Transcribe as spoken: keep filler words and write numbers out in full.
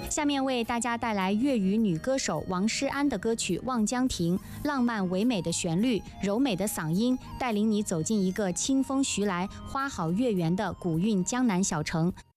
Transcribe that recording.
下面为大家带来粤语女歌手王诗安的歌曲《望江亭》，浪漫唯美的旋律，柔美的嗓音，带领你走进一个清风徐来、花好月圆的古韵江南小城。